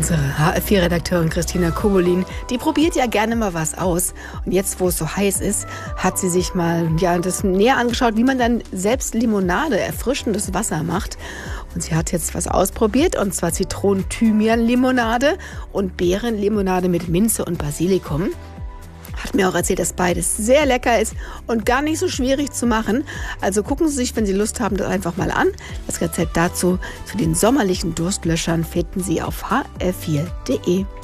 Unsere HR4-Redakteurin Christina Kobolin, die probiert ja gerne mal was aus. Und jetzt, wo es so heiß ist, hat sie sich mal das näher angeschaut, wie man dann selbst Limonade, erfrischendes Wasser macht. Und sie hat jetzt was ausprobiert, und zwar Zitronen-Thymian-Limonade und Beerenlimonade mit Minze und Basilikum. Hat mir auch erzählt, dass beides sehr lecker ist und gar nicht so schwierig zu machen. Also gucken Sie sich, wenn Sie Lust haben, das einfach mal an. Das Rezept dazu zu den sommerlichen Durstlöschern finden Sie auf hr4.de.